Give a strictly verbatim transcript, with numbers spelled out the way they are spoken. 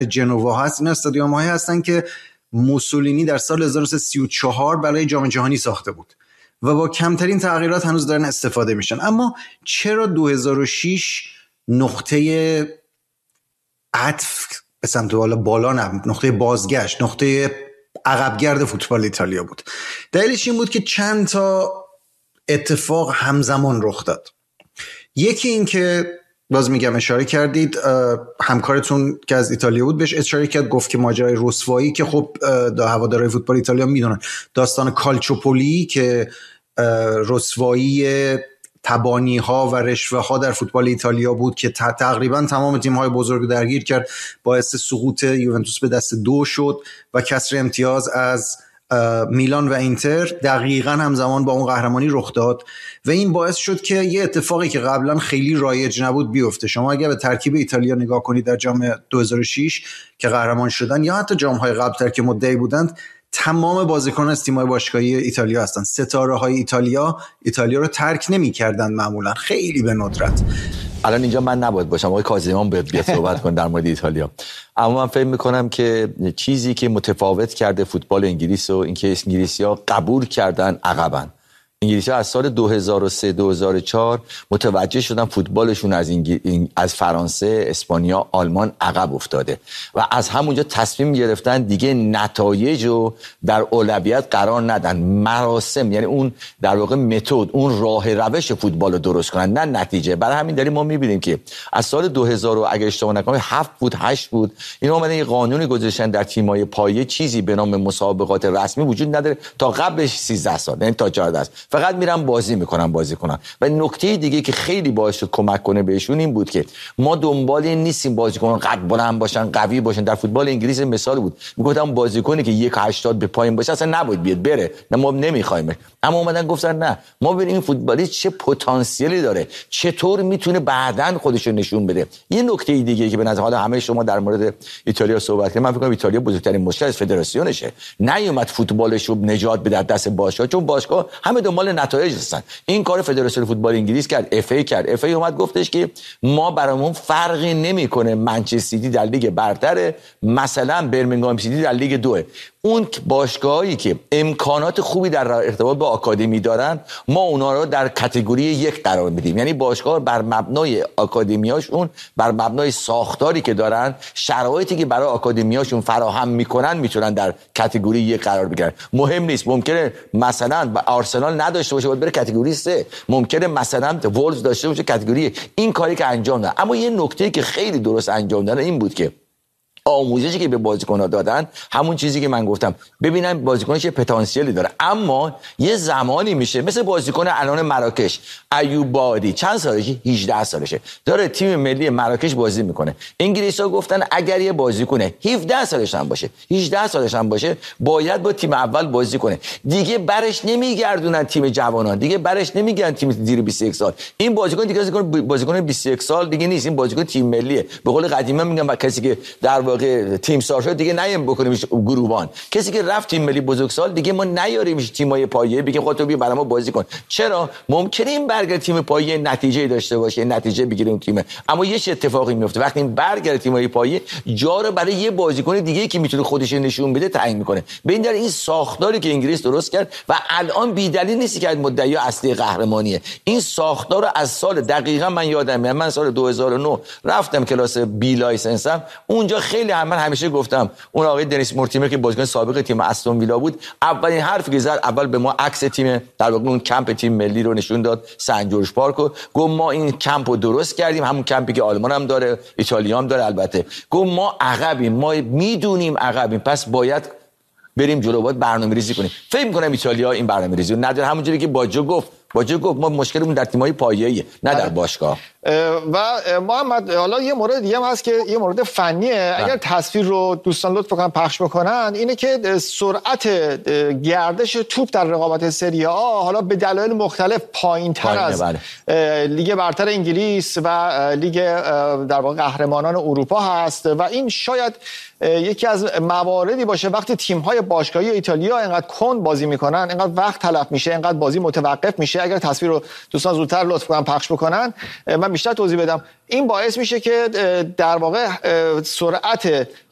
جنوا هست، این استادیوم هایی هستن که موسولینی در سال هزار و سیصد و سی و چهار برای جام جهانی ساخته بود و با کمترین تغییرات هنوز دارن استفاده میشن. اما چرا دو هزار و شش نقطه عطف به سمت بالا بالا نه، نقطه بازگشت، نقطه عقبگرد فوتبال ایتالیا بود؟ دلیلش این بود که چند تا اتفاق همزمان رخ داد. یکی این که باز میگم اشاره کردید، همکارتون که از ایتالیا بود بهش اشاره کرد، گفت که ماجرای رسوایی که خب دا هوادارهای فوتبال ایتالیا میدونن، داستان کالچوپولی که رسوایی تبانی ها و رشوه ها در فوتبال ایتالیا بود که تقریبا تمام تیم های بزرگ درگیر کرد، باعث سقوط یوونتوس به دست دو شد و کسر امتیاز از میلان و اینتر دقیقاً همزمان با اون قهرمانی رخ داد و این باعث شد که یه اتفاقی که قبلا خیلی رایج نبود بیفته. شما اگه به ترکیب ایتالیا نگاه کنید در جام دو هزار و شش که قهرمان شدن یا حتی جام‌های قبل‌تر که مدعی بودند، تمام بازیکنان از تیم‌های باشگاهی ایتالیا هستن. ستاره‌های ایتالیا ایتالیا رو ترک نمی‌کردن معمولاً، خیلی به ندرت. الان اینجا من نباید باشم، آقای کاظمیان بیاد صحبت کن در مورد ایتالیا، اما من فکر می‌کنم که چیزی که متفاوت کرده فوتبال انگلیس و اینکه انگلیسی‌ها قبول کردن عقبن. انگلیسی‌ها از سال دو هزار و سه دو هزار و چهار متوجه شدن فوتبالشون از انگل... از فرانسه، اسپانیا، آلمان عقب افتاده و از همونجا تصمیم گرفتن دیگه نتایج رو در اولویت قرار ندن، مراسم، یعنی اون در واقع متد، اون راه روش فوتبال رو درست کنن نه نتیجه. برای همین داریم ما می‌بینیم که از سال دو هزار اگه اشتباه نکنم هفت بود هشت بود، اینا اومدن یه قانونی گذاشتن در تیم‌های پایه، چیزی به نام مسابقات رسمی وجود نداره تا قبلش سیزده سال، یعنی تا چهارده سال فقط میرن بازی میکنن بازی کنن. و نکته دیگه که خیلی باعث کمک کنه بهشون این بود که ما دنبال این نیستیم بازیکنان قد بلند باشن، قوی باشن. در فوتبال انگلیس مثال بود، میگفتن بازیکنی که یک و هشتاد به پایین باشه اصلا نباید بیاد بره، نه ما نمیخوایم. اما اومدن گفتن نه، ما ببینیم این فوتبالیست چه پتانسیلی داره، چطور میتونه بعداً خودش رو نشون بده. یه نکته دیگه که به نظر حالا همه شما در مورد ایتالیا صحبت کردید، من فکر کنم ایتالیا بزرگترین مشکل از فدراسیونشه، نیومد فوتبالش رو نجات بده دست باشگاه، چون باشگاه همه دنبال نتایج هستن. این کار فدراسیون فوتبال انگلیس کرد، اف ای کرد. اف ای اومد گفتش که ما برامون فرقی نمیکنه منچستر سیتی در لیگ برتره، مثلا برمنگام سیتی در لیگ دوه. اون باشگاهایی که امکانات خوبی در ارتباط با آکادمی دارن ما اونا رو در کاتگوری یک قرار میدیم، یعنی باشگاه بر مبنای آکادمیاشون، بر مبنای ساختاری که دارن، شرایطی که برای آکادمیاشون فراهم میکنن، میتونن در کاتگوری یک قرار بگیرن. مهم نیست، ممکنه مثلا آرسنال نداشته باشه باید بره کاتگوری سه، ممکنه مثلا وولز داشته باشه کاتگوری. این کاری که انجام دادن، اما یه نکته‌ای که خیلی درست انجام دادن این بود که آموزشی که به بازیکن‌ها دادن همون چیزی که من گفتم، ببینن بازیکن چه پتانسیلی داره. اما یه زمانی میشه مثل بازیکن الان مراکش ایوب بادی، چند سالشه؟ هجده سالشه، داره تیم ملی مراکش بازی میکنه. انگلیس‌ها گفتن اگر یه بازیکن هفده سالش هم باشه، هجده سالش هم باشه، باید با تیم اول بازی کنه. دیگه برش نمیگردونن تیم جوانان، دیگه برش نمیگردن تیم زیر بیست و یک سال. این بازیکن دیگه بازیکن بازیکن بیست و یک سال دیگه نیست، این بازیکن تیم ملیه. به قول قدیما میگم کسی که در واقع تیم سار شد دیگه نیم بکنیمش گروهبان، کسی که رفت تیم ملی بزرگسال دیگه ما نیاریمش تیمای پایه بگیم خودت بیا برام بازی کن. چرا؟ ممکنه این برگرد تیم پایه نتیجه داشته باشه، نتیجه بگیره اون تیم، اما یه چه اتفاقی میفته وقتی این برگرد تیمای پایه جا رو برای یه بازیکن دیگه که میتونه خودش نشون بده تعیین میکنه. به این در این ساختاری که انگلیس درست کرد و الان بی دلیل نیست که مدعی اصلی قهرمانیه. این ساختار رو از سال دقیقاً من یادم میاد، من سال دو هزار و نه رفتم کلاس بی لایسنسم، اونجا خیلی هم من همیشه گفتم اون آقای دنیس مورتیمر که بازیکن سابق تیم استون ویلا بود، اولین حرفی که زد، اول به ما عکس تیم در واقع اون کمپ تیم ملی رو نشون داد، سن جورج پارک رو، گفت ما این کمپ رو درست کردیم، همون کمپی که آلمان هم داره، ایتالیا هم داره البته، گفت ما عقبیم، ما میدونیم عقبیم، پس باید بریم جلو، باید برنامه‌ریزی کنیم. فکر می‌کنم ایتالیا این برنامه‌ریزی رو نداره، همونجوری که باجو گفت باجو گفت ما مشکلمون در تیم‌های پایه‌ایه نه در باشگاه. و محمد حالا یه مورد دیگه هم هست که یه مورد فنیه، اگر تصویر رو دوستان لطف کنن پخش بکنن، اینه که سرعت گردش توپ در رقابت سری آ حالا به دلایل مختلف پایین‌تر از بله. لیگ برتر انگلیس و لیگ در واقع قهرمانان اروپا هست و این شاید یکی از مواردی باشه وقتی تیم‌های باشگاهی ایتالیا اینقدر کند بازی میکنن، اینقدر وقت تلف میشه، اینقدر بازی متوقف میشه. اگر تصویر رو دوستان زودتر لطف کنن پخش بکنن من بیشتر توضیح بدم. این باعث میشه که در واقع سرعت